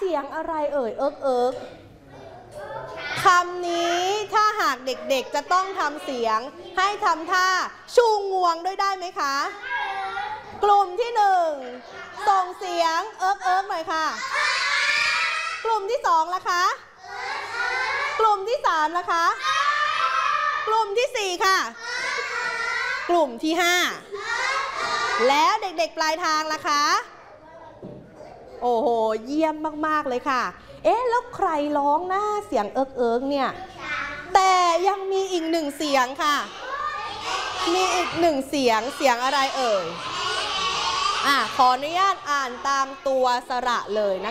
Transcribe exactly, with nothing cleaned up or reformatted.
สียงอะไรเอ่ยเอิกเอิกคำนี้ถ้าหากเด็กๆจะต้องทำเสียงให้ทำท่าชูงวงด้วยได้ไหมคะกลุ่มที่หนึ่งส่งเสียงเอิกเอิกหน่อยค่ะกลุ่มที่สองล่ะคะกลุ่มที่สามล่ะคะกลุ่มที่สี่ค่ะกลุ่มที่ห้าแล้วเด็กๆปลายทางล่ะคะโอ้โหเยี่ยมมากๆเลยค่ะเอ๊ะแล้วใครร้องนะเสียงเอิกเอิกเนี่ยแต่ยังมีอีกหนึ่งเสียงค่ะมีอีกหนึ่งเสียงเสียงอะไรเอ่ยอ่ะขออนุญาตอ่านตามตัวสระเลยนะคะ